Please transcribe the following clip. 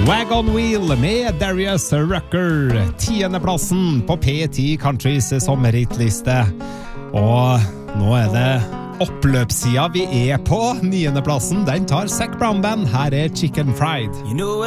Wagon Wheel med Darius Rucker, 10. plassen på P10 Countrys sommerhitliste. Og nå det oppløpssida vi på, 9. plassen. Den tar Zac Brown Band. Her Chicken Fried. You know